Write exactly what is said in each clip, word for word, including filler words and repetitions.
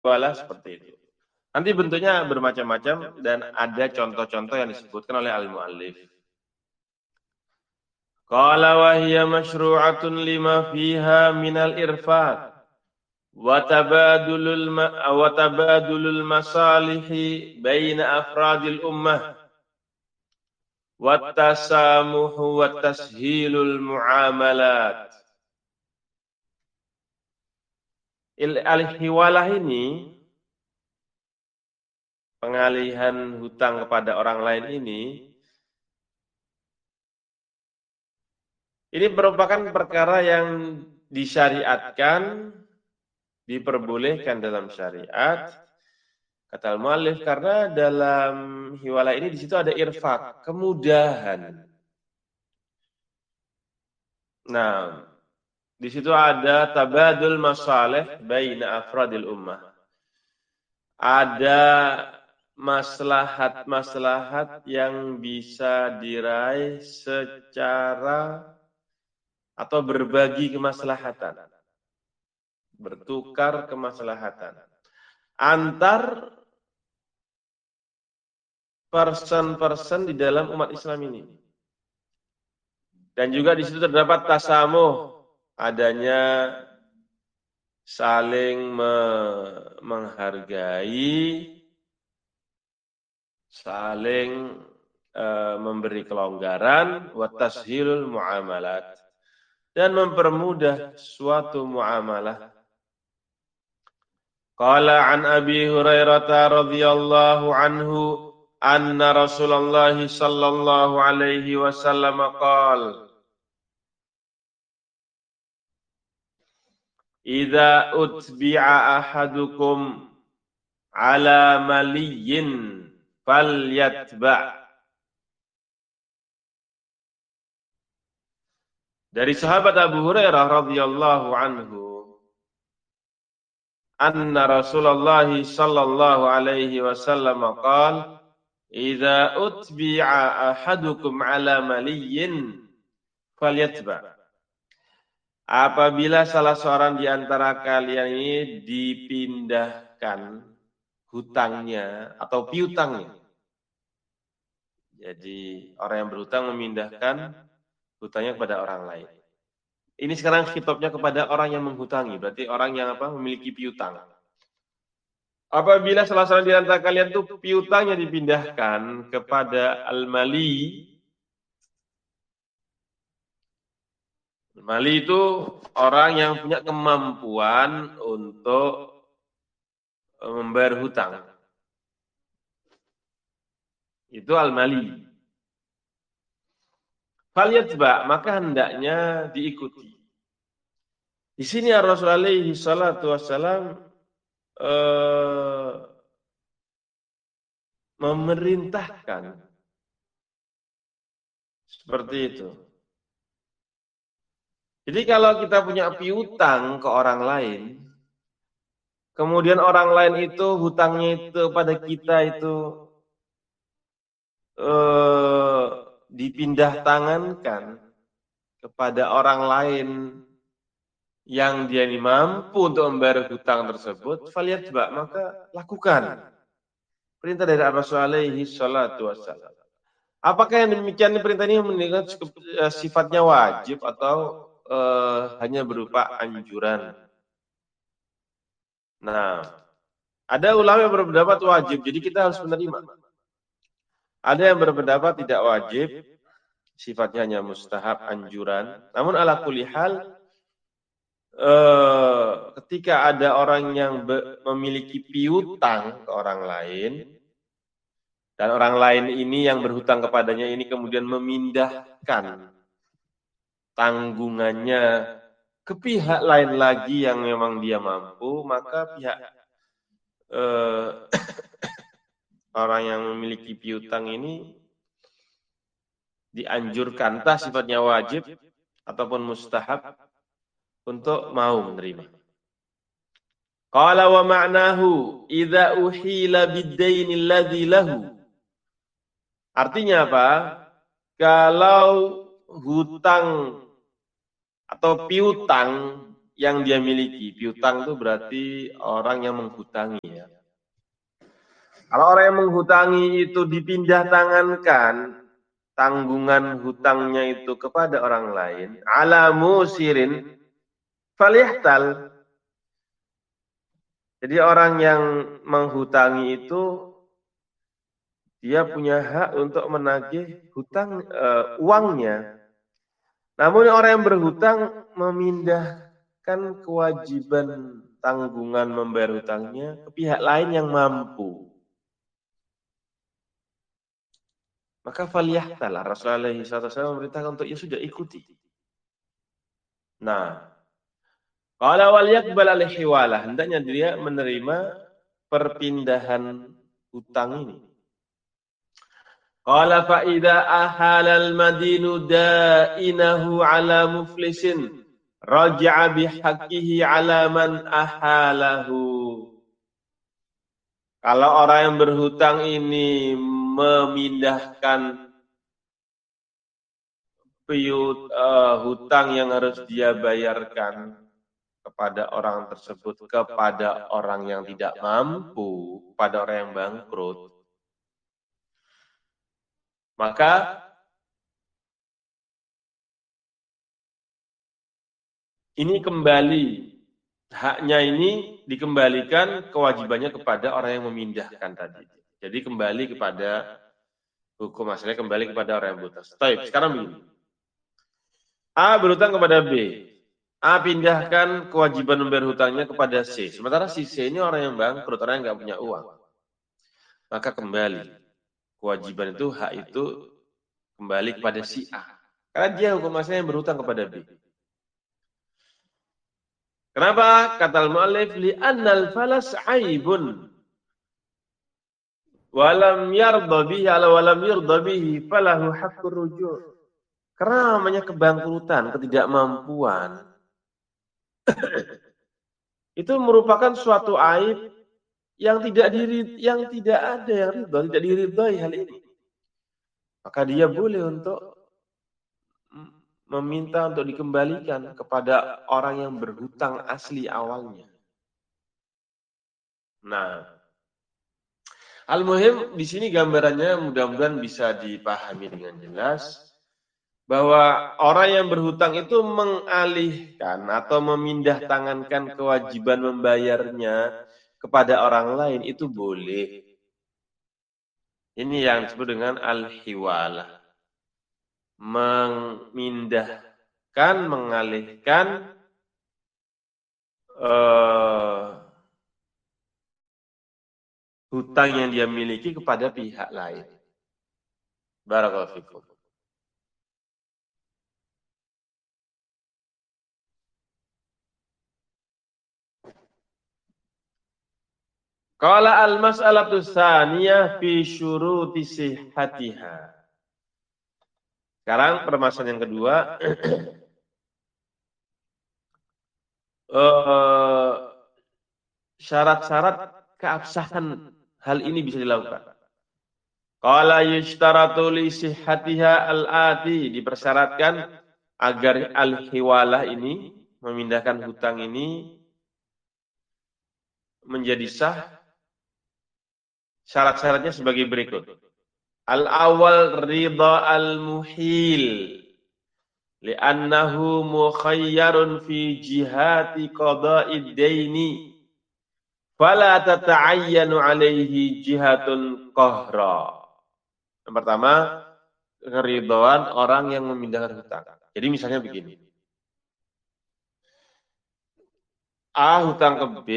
hiwalah seperti itu. Nanti bentuknya bermacam-macam dan ada contoh-contoh yang disebutkan oleh al-muallif. Qala wa hiya masyru'atun lima fiha minal irfaq wa tabadulul wa tabadulul masalihi baina afradil ummah wa tasamuhu wa tashilul muamalat. Al-hiwalah ini, pengalihan hutang kepada orang lain ini, ini merupakan perkara yang disyariatkan, diperbolehkan dalam syariat, kata al-muallif, karena dalam hiwalah ini di situ ada irfaq, kemudahan. Nah, di situ ada tabadul masalih baina afradil ummah. Ada maslahat-maslahat yang bisa diraih secara atau berbagi kemaslahatan, bertukar kemaslahatan antar person-person di dalam umat Islam ini. Dan juga di situ terdapat tasamuh, adanya saling me menghargai, saling e, memberi kelonggaran, wa tashilul muamalat, dan mempermudah suatu muamalah. Qala an Abi Hurairah radhiyallahu anhu anna Rasulullah sallallahu alaihi wasallam qala idza utbi'a ahadukum ala maliyin falyatba'. Dari sahabat Abu Hurairah radhiyallahu anhu, anna Rasulullah sallallahu alaihi wasallam qala idza utbi'a ahadukum ala maliyin falyatba'. Apabila salah seorang di antara kalian ini dipindahkan hutangnya atau piutangnya. Jadi orang yang berhutang memindahkan hutangnya kepada orang lain. Ini sekarang khitabnya kepada orang yang menghutangi, berarti orang yang apa? Memiliki piutang. Apabila salah seorang di antara kalian itu piutangnya dipindahkan kepada al-mali. Mali itu orang yang punya kemampuan untuk membayar hutang. Itu al-mali. Falyatba', maka hendaknya diikuti. Di sini Rasulullah alaihi salatu wassalam eh, memerintahkan seperti itu. Jadi kalau kita punya piutang ke orang lain, kemudian orang lain itu hutangnya itu pada kita itu eh, dipindah tangankan kepada orang lain yang dia ini mampu untuk membayar hutang tersebut, falyatba', maka lakukan. Perintah dari Rasulullah alaihi salatu wassalam. Apakah yang demikian perintah ini menunjukkan sifatnya wajib atau Uh, hanya berupa anjuran? Nah, ada ulama yang berpendapat wajib, jadi kita harus menerima. Ada yang berpendapat tidak wajib, sifatnya hanya mustahab, anjuran. Namun ala kulli hal, uh, ketika ada orang yang memiliki piutang ke orang lain, dan orang lain ini yang berhutang kepadanya ini kemudian memindahkan tanggungannya ke pihak lain lagi yang memang dia mampu, maka pihak eh, orang yang memiliki piutang ini dianjurkan, entah sifatnya wajib ataupun mustahab, untuk mau menerima. Qala wa ma'nahu idza uhila bid-daini alladhi lahu. Artinya apa? Kalau hutang atau piutang yang dia miliki. Piutang itu berarti orang yang menghutangi ya. Kalau orang yang menghutangi itu dipindah tangankan tanggungan hutangnya itu kepada orang lain, ala musirin falihtal. Jadi orang yang menghutangi itu dia punya hak untuk menagih hutang uh, uangnya. Namun orang yang berhutang memindahkan kewajiban tanggungan membayar hutangnya ke pihak lain yang mampu. Maka faliyahtalah, Rasulullah shallallahu alaihi wasallam memerintahkan untuk ya sudah ikuti. Nah, kalau wal yaqbal al-hiwalah, hendaknya dia menerima perpindahan hutang ini. Qala fa idza ahala al-madinu da'inahu ala muflisin raja'a bihaqqihi ala man ahalahu. Kalau orang yang berhutang ini memindahkan piut uh, hutang yang harus dia bayarkan kepada orang tersebut, kepada orang yang tidak mampu, kepada orang yang bangkrut, maka ini kembali, haknya ini dikembalikan kewajibannya kepada orang yang memindahkan tadi. Jadi kembali kepada hukum asalnya, kembali kepada orang yang berhutang. Baik, sekarang begini. A berhutang kepada B. A pindahkan kewajiban membayar hutangnya kepada C. Sementara si C ini orang yang bangkrut, orang yang nggak punya uang. Maka kembali. Kewajiban itu, hak itu kembali kepada si A. Karena dia hukum asalnya yang berhutang kepada B. Kenapa? Kata al-mu'allif, li'annal falas aibun. Walam yarda bihi ala walam yarda bihi falahu haqqur ruju'. Karena namanya kebangkrutan, ketidakmampuan, itu merupakan suatu aib yang tidak diri, yang tidak ada yang ridho, tidak diridhoi hal ini. Maka dia boleh untuk meminta untuk dikembalikan kepada orang yang berhutang asli awalnya. Nah, al-muhim di sini gambarannya mudah-mudahan bisa dipahami dengan jelas. Bahwa orang yang berhutang itu mengalihkan atau memindah tangankan kewajiban membayarnya kepada orang lain itu boleh. Ini yang disebut dengan al-hiwalah. Memindahkan, mengalihkan uh, hutang yang dia miliki kepada pihak lain. Barakallahu fikum. Qala al-mas'alatu tsaniyah fi syuruti sihhatiha. Sekarang permasalahan yang kedua, uh, syarat-syarat keabsahan hal ini bisa dilakukan. Qala yushtaratu li sihhatiha al-ati, dipersyaratkan agar al-hiwalah ini, memindahkan hutang ini menjadi sah. Syarat-syaratnya sebagai berikut. Al-awwal ridha al-muhil li'annahu mukhayyarun fi jihati qada'id daini fala tata'ayyanu alaihi jihatun qahra. Yang pertama, keridhaan orang yang memindahkan hutang. Jadi misalnya begini. A hutang ke B,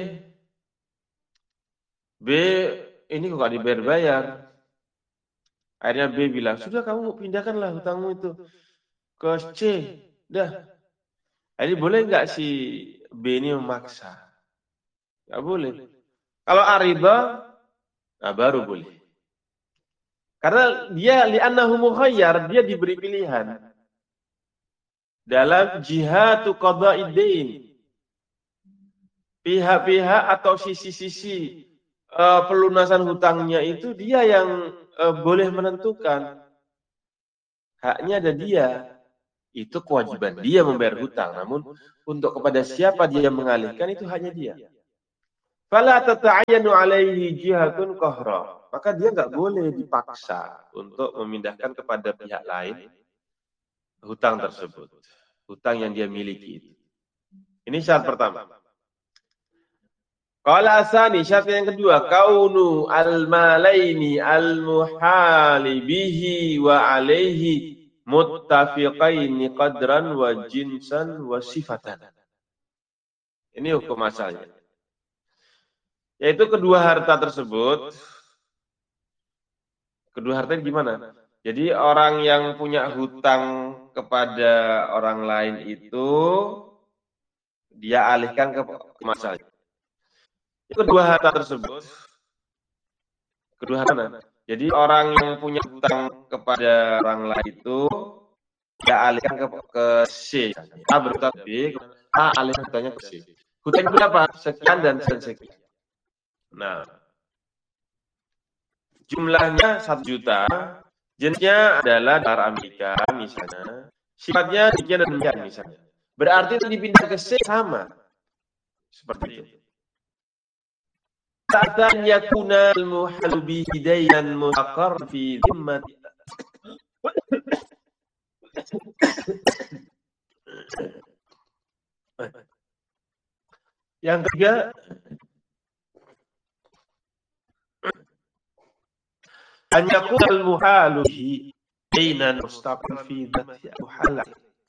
B ini kok gak dibayar-bayar. Akhirnya B bilang, sudah kamu pindahkanlah hutangmu itu ke C. Dah. Jadi boleh nggak si B ini memaksa? Nggak boleh. Kalau A ridha, nah baru boleh. Karena dia li'annahu mukhayyar, dia diberi pilihan. Dalam jihatu qada'id dain. Pihak-pihak atau sisi-sisi Uh, pelunasan hutangnya itu dia yang uh, boleh menentukan. Haknya ada dia itu kewajiban dia membayar hutang. Namun untuk kepada siapa dia mengalihkan itu hanya dia. Fala tata'ayyanu alaihi jihatun qahra. Maka dia nggak boleh dipaksa untuk memindahkan kepada pihak lain hutang tersebut. Hutang yang dia miliki. Ini syarat pertama. Qala asani, syarat yang kedua, kaunu al-malaini al-muhali bihi wa alaihi muttafiqaini qadran wa jinsan wa sifatan. Ini hukum asalnya. Yaitu kedua harta tersebut, kedua harta gimana? Jadi orang yang punya hutang kepada orang lain itu dia alihkan ke masalahnya. Kedua harta tersebut, kedua harta. Jadi orang yang punya hutang kepada orang lain itu dia alihkan ke, ke C. A berhutang B, A alihkan hutangnya ke C. Hutang berapa? Sekian dan sekian. Nah, jumlahnya satu juta, jenisnya adalah dolar Amerika misalnya, sifatnya demikian dan demikian misalnya. Berarti itu dipindah ke C sama, seperti itu. Ta'atan yakuna al-muhalu bihi daynan mustaqar fi dhimmati. Yang ketiga, an yakuna al-muhalu bihi daynan mustaqar fi dhimmati muhalal.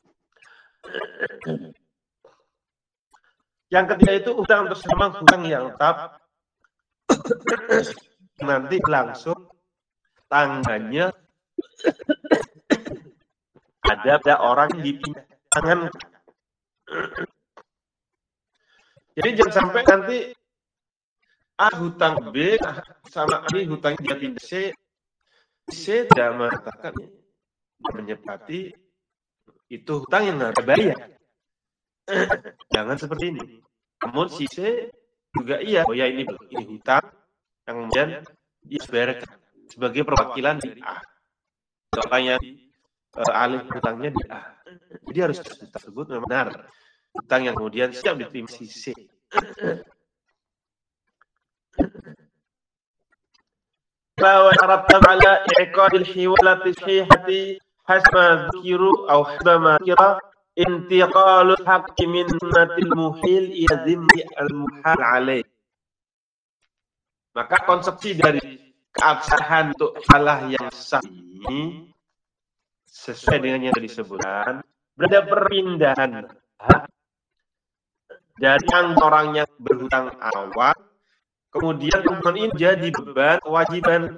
Yang ketiga itu hutang bersama hutang yang tetap nanti langsung tangannya ada pada orang yang dipindah tangan. Jadi jangan sampai nanti A hutang B sama A hutang dia pindah C, C tidak mengatakan menyepati itu hutang yang harus bayar. Jangan seperti ini. Namun si C juga iya, oh ya ini ini hutang yang kemudian dia bayarkan sebagai perwakilan di A. Makanya uh, alih hutangnya di A. Jadi harus tersebut memang benar hutang yang kemudian siap diterima si C. Bahwa Arabta ala i'qadil hiwalati sahihati hasma dzikiru atau hasma kira intiqalul haqqi min sunnatil muhil ila dhimmi al-muhal alaih. Maka konsepsi dari keabsahan untuk halah yang sah ini sesuai dengan yang disebutkan berada perpindahan hak dari yang orang yang berhutang awal, kemudian kemudian ini jadi beban kewajiban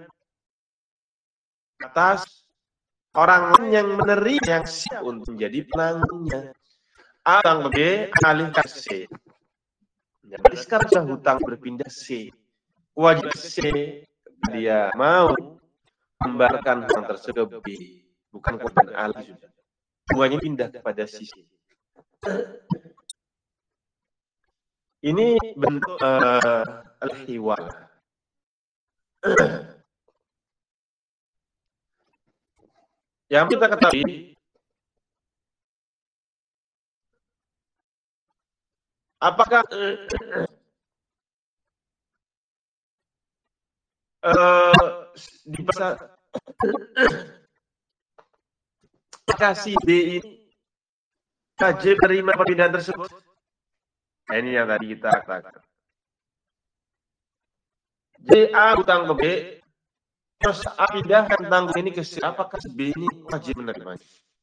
atas orang lain yang menerima yang siap untuk menjadi penanggungnya. A yang B alihkan C. Jadi sekarang sudah hutang berpindah C. Kewajiban C dia mau membayarkan hutang tersebut B, bukan kewajiban alih sudah. Semuanya pindah kepada C. Ini bentuk uh, al-hiwal. Yang kita ketahui, apakah uh, di pasar kasih B ini wajib menerima perpindahan tersebut? Nah, ini yang tadi kita katakan. Jadi A hutang ke B, terus A pindahkan tanggung ini ke C, apakah B ini wajib menerima?